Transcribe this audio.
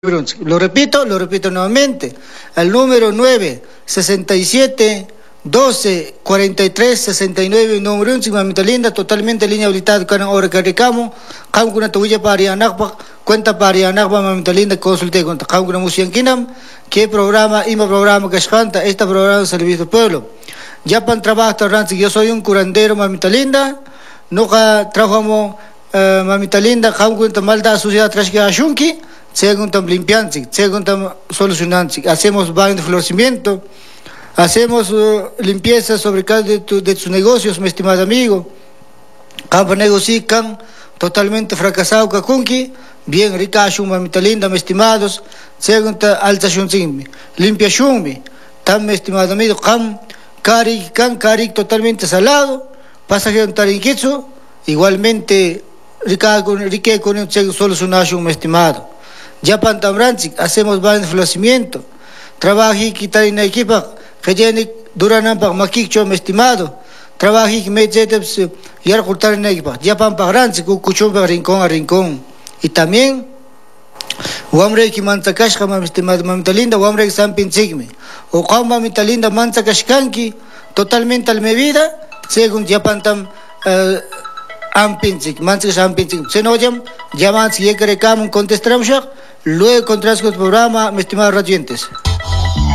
Lo repito nuevamente, al número 9, 67, 12, 43, 69, número 1, mamita linda, totalmente línea habilitada, con ahora que recamo, con una tuya para Anagba, cuenta para Anagba, mamita linda, consulte con una musianquinam, que programa, que es canta, este programa de servicio al pueblo. Ya para trabajo, yo soy un curandero, mamita linda, nunca trabajamos, mamita linda, con una maldad sociedad tras que ashunki, según limpianzi, según solucionanzi, hacemos baño de florecimiento, hacemos limpieza sobre cada de tus negocios, mi estimado amigo. Campo negocio totalmente fracasado kakunki, bien rica mamita linda, mis estimados, según alta shunzimi, limpia shunmi, tan mi estimado amigo, cari totalmente salado, pasajero un tarinquitsu, igualmente rica con un solucionación, mi estimado. Ya pantamranchik, hacemos baño de florecimiento, trabají quitar en equipa, que duranampa maquicho, mi estimado, trabají que me jeteps y al cortar en equipa, ya pampagranchik, cuchumpa rincón a rincón. Y también, hombre que manzacashka, mi estimado, mamita linda, hombre que san pinchigme, o como mamita linda manzacashkanki, totalmente al mi vida, según ya pantam, ampinchik, manchik ampinchik, se no llaman si recamo contestamos, luego contras con el programa, mis estimados radiantes.